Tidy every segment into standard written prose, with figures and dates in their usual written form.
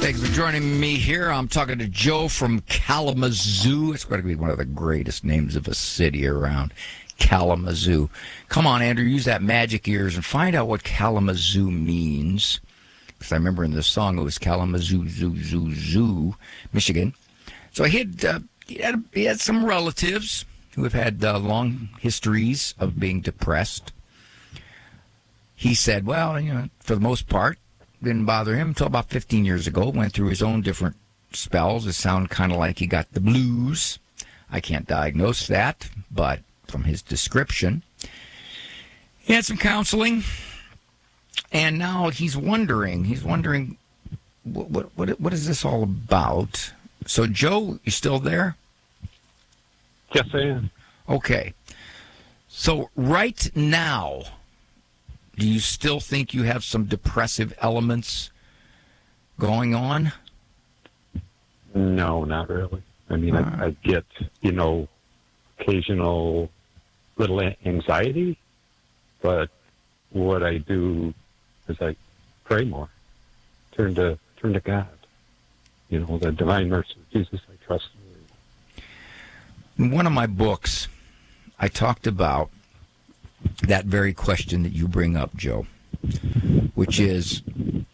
Thanks for joining me here. I'm talking to Joe from Kalamazoo. It's going to be one of the greatest names of a city around, Kalamazoo. Come on, Andrew, use that magic ears and find out what Kalamazoo means. Because I remember in the song it was Kalamazoo, zoo, Michigan. So he had some relatives who have had long histories of being depressed. He said, well, for the most part, didn't bother him until about 15 years ago. Went through his own different spells. It sounded kind of like he got the blues. I can't diagnose that, but from his description, he had some counseling, and now he's wondering what is this all about? So, Joe, you still there? Yes, I am. Okay. So right now, do you still think you have some depressive elements going on? No, not really. I mean, I get, occasional little anxiety, but what I do is I pray more, turn to God. The divine mercy of Jesus, I trust in. In one of my books, I talked about that very question that you bring up, Joe, which is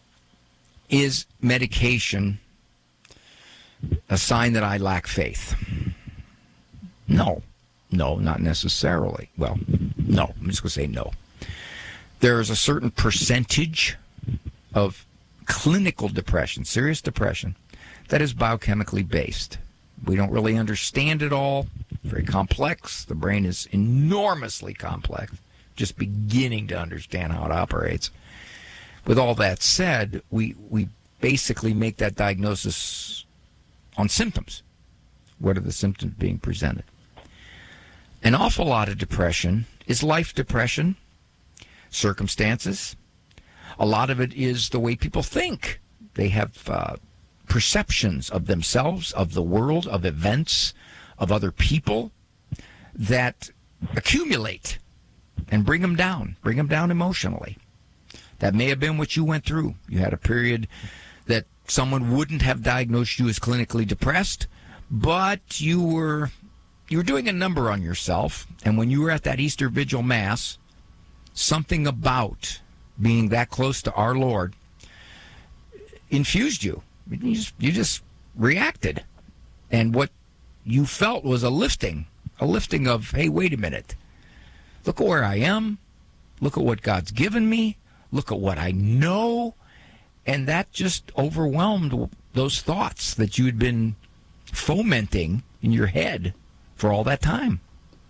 medication a sign that I lack faith? No, not necessarily. Well, no, I'm just going to say no. There is a certain percentage of clinical depression, serious depression, that is biochemically based. We don't really understand it all. It's very complex. The brain is enormously complex. Just beginning to understand how it operates. With all that said, we basically make that diagnosis on symptoms. What are the symptoms being presented? An awful lot of depression is life depression, circumstances. A lot of it is the way people think. They have perceptions of themselves, of the world, of events, of other people that accumulate and bring them down emotionally. That may have been what you went through. You had a period that someone wouldn't have diagnosed you as clinically depressed, but you were doing a number on yourself, and when you were at that Easter Vigil Mass, something about being that close to our Lord infused you. You just reacted. And what you felt was a lifting of, hey, wait a minute. Look at where I am. Look at what God's given me. Look at what I know. And that just overwhelmed those thoughts that you had been fomenting in your head for all that time.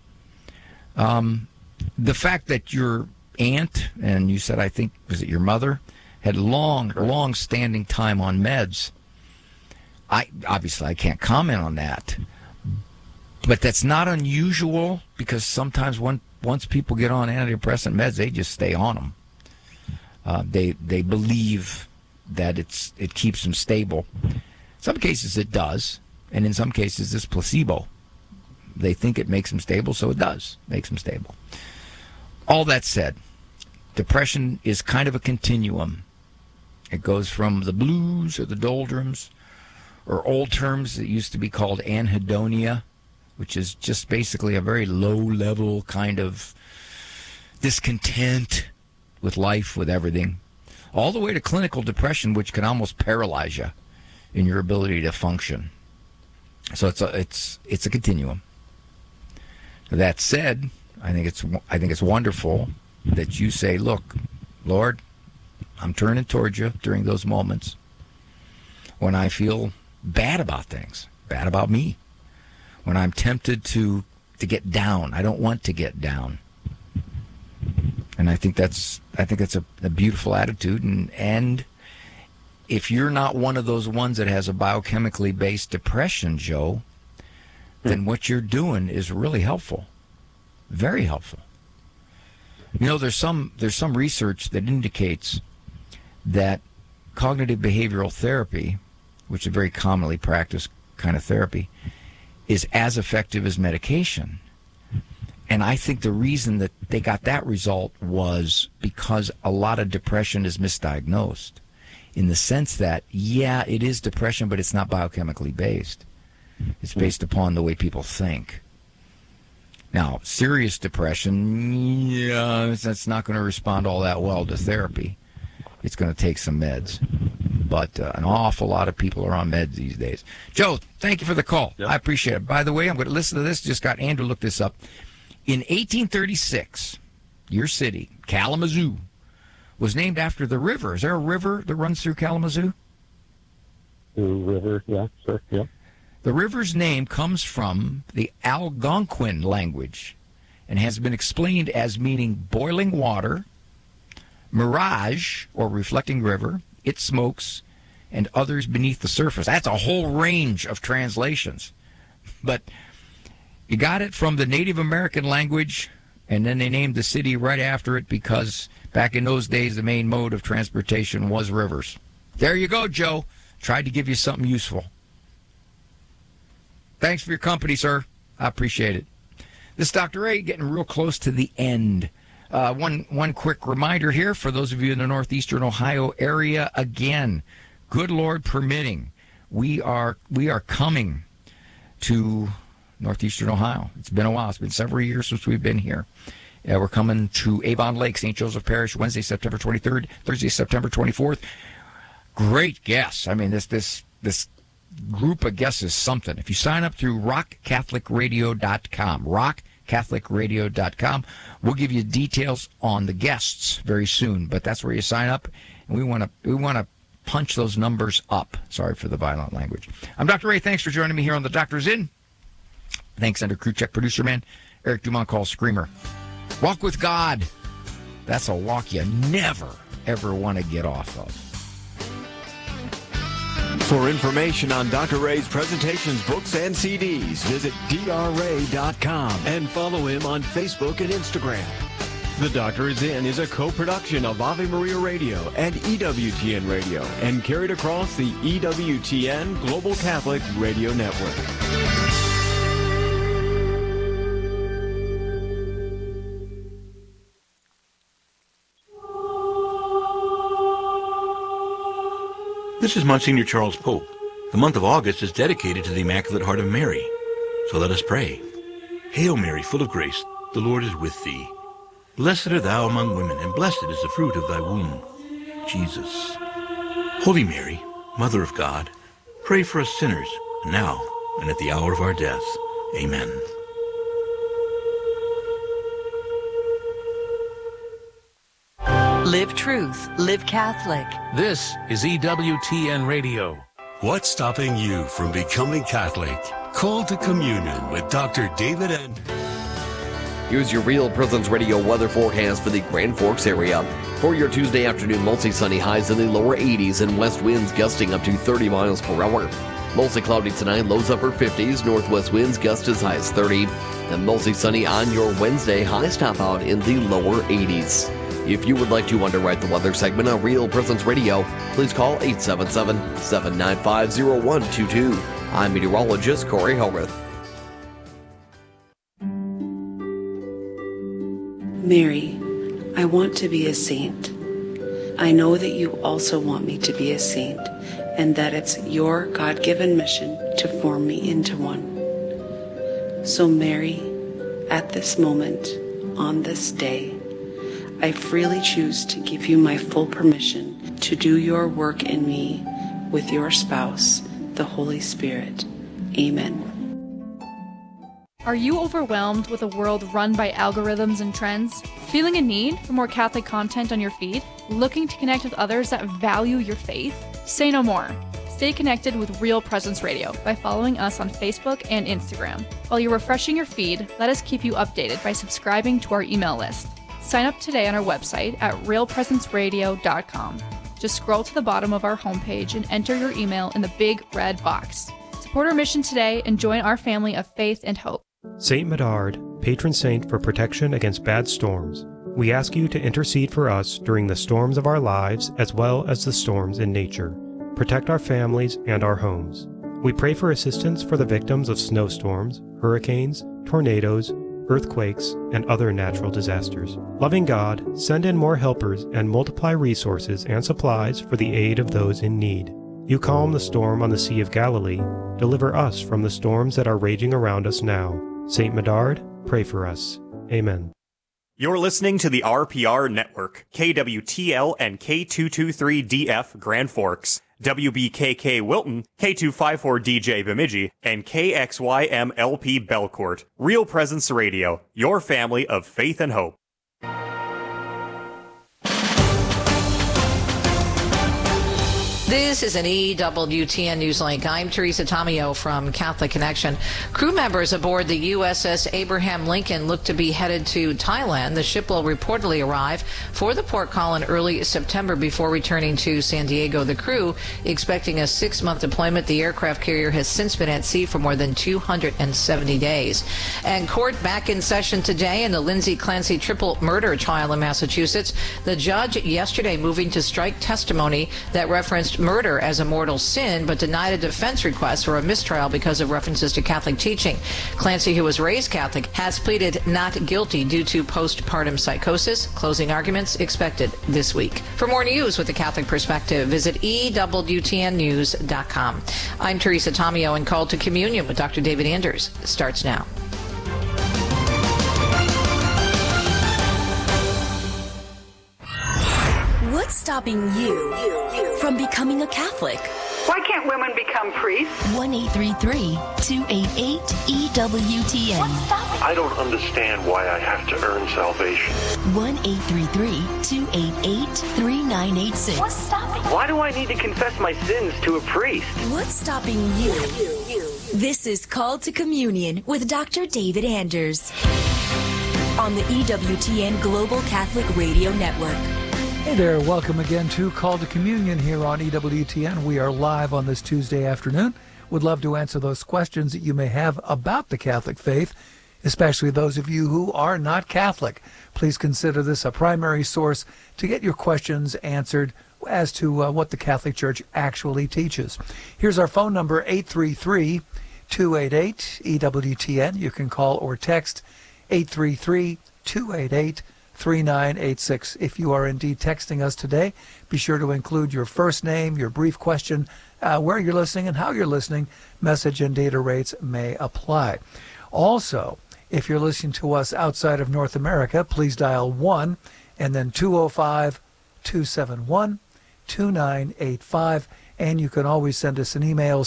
The fact that your aunt, and you said, I think, was it your mother, had long-standing time on meds, obviously I can't comment on that. But that's not unusual, because sometimes once people get on antidepressant meds, they just stay on them. They believe that it keeps them stable. In some cases it does, and in some cases it's placebo. They think it makes them stable, so it does makes them stable. All that said, depression is kind of a continuum. It goes from the blues or the doldrums, or old terms that used to be called anhedonia, which is just basically a very low-level kind of discontent with life, with everything, all the way to clinical depression, which can almost paralyze you in your ability to function. So it's a continuum. That said, I think it's wonderful that you say, look, Lord, I'm turning towards you during those moments when I feel bad about things, bad about me, when I'm tempted to get down. I don't want to get down. And I think that's a beautiful attitude. And if you're not one of those ones that has a biochemically based depression, Joe, then what you're doing is really helpful, very helpful. There's some research that indicates that cognitive behavioral therapy, which is very commonly practiced kind of therapy, is as effective as medication. And I think the reason that they got that result was because a lot of depression is misdiagnosed. in the sense that, yeah, it is depression, but it's not biochemically based. It's based upon the way people think. Now, serious depression, yeah, that's not going to respond all that well to therapy. It's going to take some meds. But an awful lot of people are on meds these days. Joe, thank you for the call. Yep. I appreciate it. By the way, I'm going to listen to this. Just got Andrew look this up. In 1836, your city, Kalamazoo, was named after the river. Is there a river that runs through Kalamazoo? The river, yeah, sure, yeah. The river's name comes from the Algonquin language and has been explained as meaning boiling water, mirage, or reflecting river, it smokes, and others beneath the surface. That's a whole range of translations. But you got it from the Native American language, and then they named the city right after it because back in those days the main mode of transportation was rivers. There you go, Joe. Tried to give you something useful. Thanks for your company, sir. I appreciate it. This is Dr. A, getting real close to the end. One quick reminder here for those of you in the northeastern Ohio area. Again, good Lord permitting, we are coming to northeastern Ohio. It's been a while. It's been several years since we've been here. We're coming to Avon Lake, St. Joseph Parish, Wednesday, September 23rd, Thursday, September 24th. Great guests. I mean, this group of guests is something. If you sign up through rockcatholicradio.com, rockcatholicradio.com, we'll give you details on the guests very soon. But that's where you sign up, and we want to punch those numbers up. Sorry for the violent language. I'm Dr. Ray. Thanks for joining me here on The Doctor's In. Thanks, Andrew Kruchek, producer man. Eric Dumont calls Screamer. Walk with God. That's a walk you never, ever want to get off of. For information on Dr. Ray's presentations, books, and CDs, visit drray.com and follow him on Facebook and Instagram. The Doctor Is In is a co-production of Ave Maria Radio and EWTN Radio and carried across the EWTN Global Catholic Radio Network. This is Monsignor Charles Pope. The month of August is dedicated to the Immaculate Heart of Mary. So let us pray. Hail Mary, full of grace, the Lord is with thee. Blessed art thou among women, and blessed is the fruit of thy womb, Jesus. Holy Mary, Mother of God, pray for us sinners, now and at the hour of our death. Amen. Live truth. Live Catholic. This is EWTN Radio. What's stopping you from becoming Catholic? Call to communion with Dr. David Andrews. Here's your Real Presence Radio weather forecast for the Grand Forks area. For your Tuesday afternoon, mostly sunny, highs in the lower 80s and west winds gusting up to 30 miles per hour. Mostly cloudy tonight, lows upper 50s, northwest winds gust as high as 30. And mostly sunny on your Wednesday, highs top out in the lower 80s. If you would like to underwrite the weather segment on Real Presence Radio, please call 877-795-0122. I'm meteorologist Corey Hogarth. Mary, I want to be a saint. I know that you also want me to be a saint, and that it's your God-given mission to form me into one. So Mary, at this moment, on this day, I freely choose to give you my full permission to do your work in me with your spouse, the Holy Spirit. Amen. Are you overwhelmed with a world run by algorithms and trends? Feeling a need for more Catholic content on your feed? Looking to connect with others that value your faith? Say no more. Stay connected with Real Presence Radio by following us on Facebook and Instagram. While you're refreshing your feed, let us keep you updated by subscribing to our email list. Sign up today on our website at realpresenceradio.com. Just scroll to the bottom of our homepage and enter your email in the big red box. Support our mission today and join our family of faith and hope. Saint Medard, patron saint for protection against bad storms, we ask you to intercede for us during the storms of our lives as well as the storms in nature. Protect our families and our homes. We pray for assistance for the victims of snowstorms, hurricanes, tornadoes, earthquakes, and other natural disasters. Loving God, send in more helpers and multiply resources and supplies for the aid of those in need. You calm the storm on the Sea of Galilee. Deliver us from the storms that are raging around us now. Saint Medard, pray for us. Amen. You're listening to the RPR Network, KWTL and K223DF Grand Forks, WBKK Wilton, K254DJ Bemidji, and KXYMLP Belcourt. Real Presence Radio, your family of faith and hope. This is an EWTN News Link. I'm Teresa Tomeo from Catholic Connection. Crew members aboard the USS Abraham Lincoln look to be headed to Thailand. The ship will reportedly arrive for the port call in early September before returning to San Diego. The crew expecting a 6-month deployment. The aircraft carrier has since been at sea for more than 270 days. And court back in session today in the Lindsay Clancy triple murder trial in Massachusetts. The judge yesterday moving to strike testimony that referenced murder as a mortal sin, but denied a defense request for a mistrial because of references to Catholic teaching. Clancy, who was raised Catholic, has pleaded not guilty due to postpartum psychosis. Closing arguments expected this week. For more news with the Catholic perspective, visit EWTNnews.com. I'm Teresa Tomeo, and Call to Communion with Dr. David Anders starts now. What's stopping you from becoming a Catholic? Why can't women become priests? 1-833-288-EWTN. I don't understand why I have to earn salvation. 1-833-288-3986. What's stopping? Why do I need to confess my sins to a priest? What's stopping you? This is Call to Communion with Dr. David Anders on the EWTN Global Catholic Radio Network. Hey there, welcome again to Call to Communion here on EWTN. We are live on this Tuesday afternoon. Would love to answer those questions that you may have about the Catholic faith, especially those of you who are not Catholic. Please consider this a primary source to get your questions answered as to what the Catholic Church actually teaches. Here's our phone number, 833-288-EWTN. You can call or text 833-288-3986. If you are indeed texting us today, be sure to include your first name, your brief question, where you're listening and how you're listening. Message and data rates may apply. Also, if you're listening to us outside of North America, please dial 1 and then 205-271-2985. And you can always send us an email,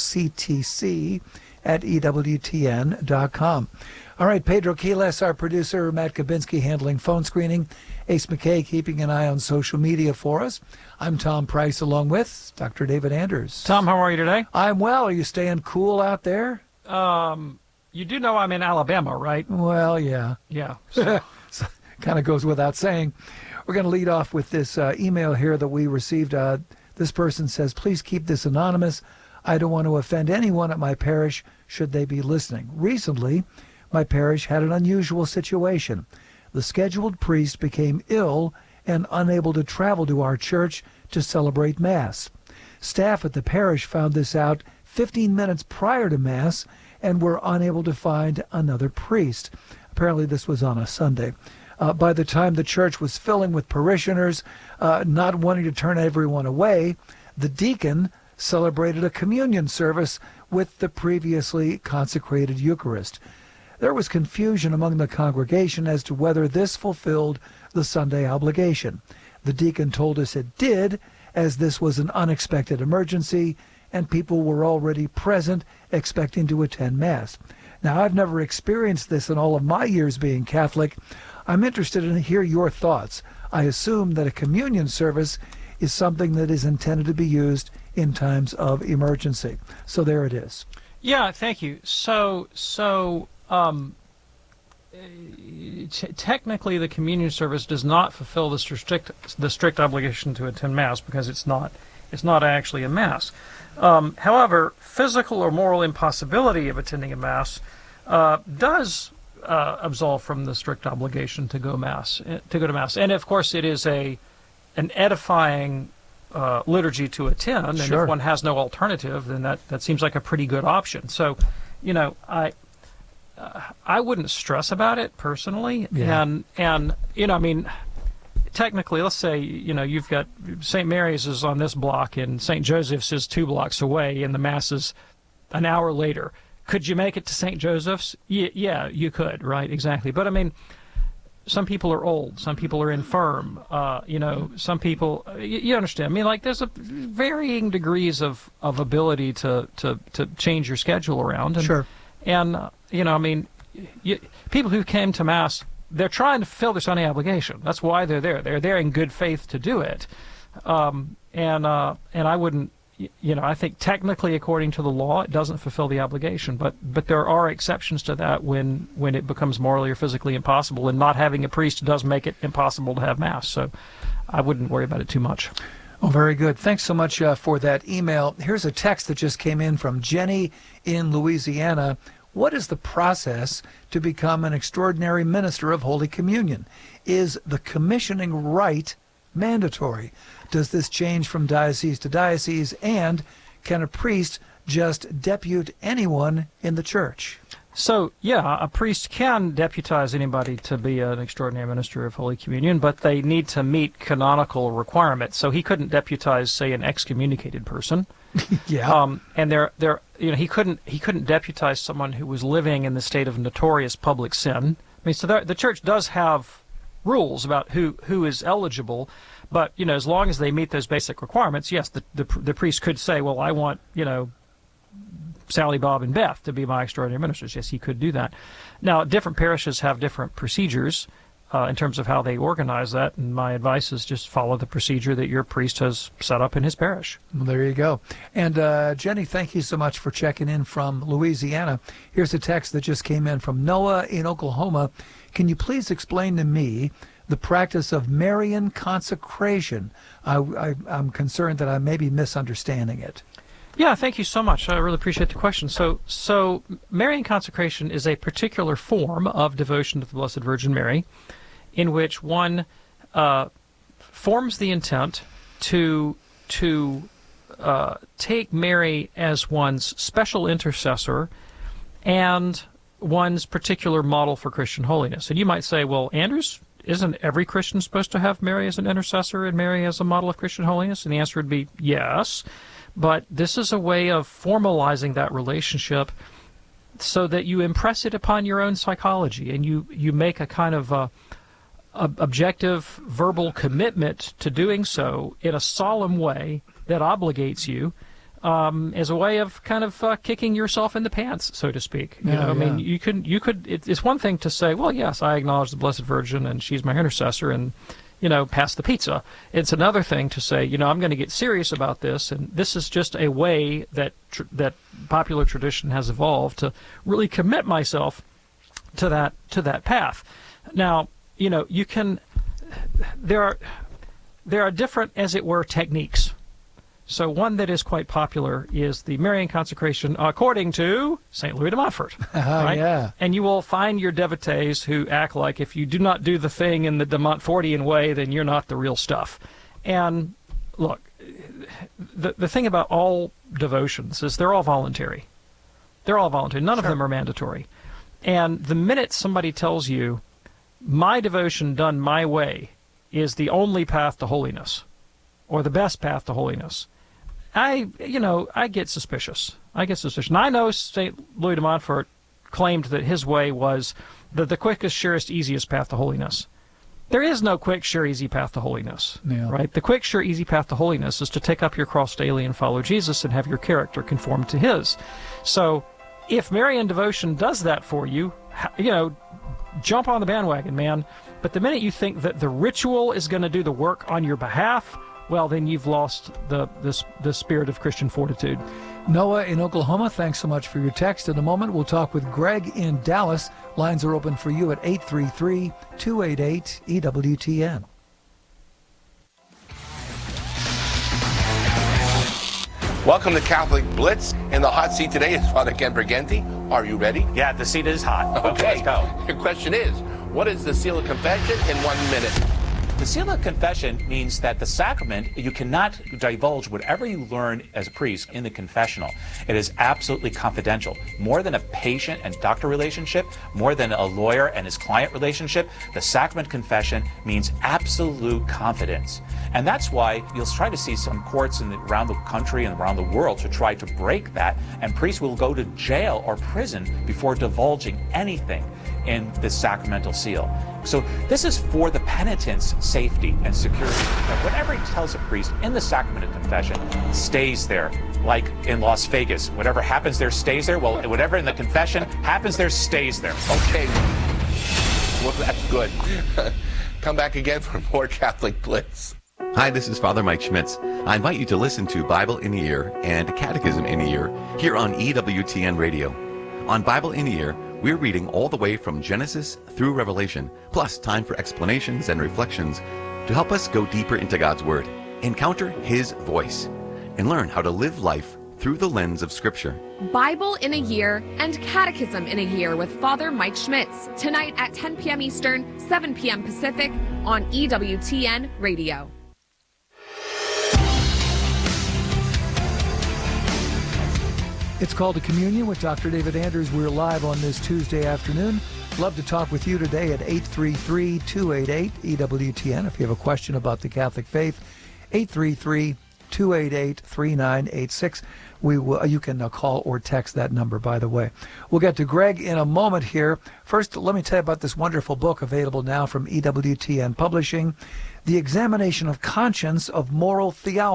ctc@ewtn.com. All right, Pedro Quiles, our producer, Matt Kabinski handling phone screening, Ace McKay keeping an eye on social media for us. I'm Tom Price along with Dr. David Anders. Tom, how are you today? I'm well. Are you staying cool out there? You do know I'm in Alabama, right? Well, yeah. Yeah. So. Kind of goes without saying. We're going to lead off with this email here that we received. This person says, please keep this anonymous. I don't want to offend anyone at my parish should they be listening. Recently, my parish had an unusual situation. The scheduled priest became ill and unable to travel to our church to celebrate Mass. Staff at the parish found this out 15 minutes prior to Mass and were unable to find another priest. Apparently this was on a Sunday. By the time the church was filling with parishioners, not wanting to turn everyone away, the deacon celebrated a communion service with the previously consecrated Eucharist. There was confusion among the congregation as to whether this fulfilled the Sunday obligation. The deacon told us it did, as this was an unexpected emergency, and people were already present expecting to attend Mass. Now, I've never experienced this in all of my years being Catholic. I'm interested in hear your thoughts. I assume that a communion service is something that is intended to be used in times of emergency. So there it is. Yeah, thank you. Technically, the communion service does not fulfill the strict obligation to attend Mass because it's not actually a Mass. However, physical or moral impossibility of attending a Mass does absolve from the strict obligation to go to Mass. And of course, it is an edifying liturgy to attend. And Sure. if one has no alternative, then that seems like a pretty good option. So, I wouldn't stress about it personally. Yeah. And I mean, technically, let's say, you've got St. Mary's is on this block and St. Joseph's is 2 blocks away and the Mass is an hour later. Could you make it to St. Joseph's? Yeah, you could, right? Exactly. But I mean, some people are old, some people are infirm, some people, you understand. I mean, like, there's varying degrees of ability to change your schedule around. And, sure. And, I mean, people who came to Mass, they're trying to fulfill their Sunday obligation. That's why they're there. They're there in good faith to do it. And I wouldn't, I think technically, according to the law, it doesn't fulfill the obligation. But there are exceptions to that when it becomes morally or physically impossible, and not having a priest does make it impossible to have Mass. So I wouldn't worry about it too much. Oh, very good. Thanks so much for that email. Here's a text that just came in from Jenny in Louisiana. What is the process to become an extraordinary minister of Holy Communion? Is the commissioning rite mandatory? Does this change from diocese to diocese? And can a priest just depute anyone in the church? So, yeah, a priest can deputize anybody to be an extraordinary minister of Holy Communion, but they need to meet canonical requirements. So he couldn't deputize, say, an excommunicated person. Yeah. And he couldn't deputize someone who was living in the state of notorious public sin. I mean, so the church does have rules about who is eligible, but as long as they meet those basic requirements, yes, the priest could say, well, I want Sally, Bob, and Beth to be my extraordinary ministers. Yes, he could do that. Now, different parishes have different procedures in terms of how they organize that, and my advice is just follow the procedure that your priest has set up in his parish. Well, there you go. And Jenny, thank you so much for checking in from Louisiana. Here's a text that just came in from Noah in Oklahoma. Can you please explain to me the practice of Marian consecration? I'm concerned that I may be misunderstanding it. Yeah, thank you so much. I really appreciate the question. So Marian consecration is a particular form of devotion to the Blessed Virgin Mary, in which one forms the intent to take Mary as one's special intercessor and one's particular model for Christian holiness. And you might say, well, Anders, isn't every Christian supposed to have Mary as an intercessor and Mary as a model of Christian holiness? And the answer would be yes. But this is a way of formalizing that relationship so that you impress it upon your own psychology, and you make a kind of objective verbal commitment to doing so in a solemn way that obligates you as a way of kind of kicking yourself in the pants, so to speak. I mean, you could. It's one thing to say, well, yes, I acknowledge the Blessed Virgin and she's my intercessor, and pass the pizza. It's another thing to say, I'm going to get serious about this, and this is just a way that popular tradition has evolved to really commit myself to that path. Now, you can. There are different, as it were, techniques. So one that is quite popular is the Marian consecration according to St. Louis de Montfort. Right? Yeah. And you will find your devotees who act like if you do not do the thing in the de Montfortian way, then you're not the real stuff. And look, the thing about all devotions is they're all voluntary. They're all voluntary. None of them are mandatory. And the minute somebody tells you, my devotion done my way is the only path to holiness, or the best path to holiness, I get suspicious. And I know St. Louis de Montfort claimed that his way was the quickest, surest, easiest path to holiness. There is no quick, sure, easy path to holiness, right? The quick, sure, easy path to holiness is to take up your cross daily and follow Jesus and have your character conform to his. So if Marian devotion does that for you, jump on the bandwagon, man. But the minute you think that the ritual is going to do the work on your behalf, well, then you've lost the spirit of Christian fortitude. Noah in Oklahoma, thanks so much for your text. In a moment, we'll talk with Greg in Dallas. Lines are open for you at 833-288-EWTN. Welcome to Catholic Blitz. In the hot seat today is Father Ken Briganti. Are you ready? Yeah, the seat is hot. Okay. Let's go. Your question is, what is the seal of confession in 1 minute? The seal of confession means that the sacrament, you cannot divulge whatever you learn as a priest in the confessional. It is absolutely confidential. More than a patient and doctor relationship, more than a lawyer and his client relationship, the sacrament confession means absolute confidence. And that's why you'll try to see some courts around the country and around the world to try to break that, and priests will go to jail or prison before divulging anything in this sacramental seal. So this is for the penitent's safety and security. That whatever he tells a priest in the sacrament of confession stays there. Like in Las Vegas, whatever happens there stays there. Well, whatever in the confession happens there stays there. Okay. Well, that's good. Come back again for more Catholic Blitz. Hi, this is Father Mike Schmitz. I invite you to listen to Bible in a Year and Catechism in a Year here on EWTN Radio. On Bible in a Year, we're reading all the way from Genesis through Revelation, plus time for explanations and reflections to help us go deeper into God's Word, encounter His voice, and learn how to live life through the lens of Scripture. Bible in a Year and Catechism in a Year with Father Mike Schmitz, tonight at 10 p.m. Eastern, 7 p.m. Pacific on EWTN Radio. It's called to Communion with Dr. David Anders. We're live on this Tuesday afternoon. Love to talk with you today at 833-288-EWTN. If you have a question about the Catholic faith, 833-288-3986. You can call or text that number, by the way. We'll get to Greg in a moment here. First, let me tell you about this wonderful book available now from EWTN Publishing, The Examination of Conscience of Moral Theology.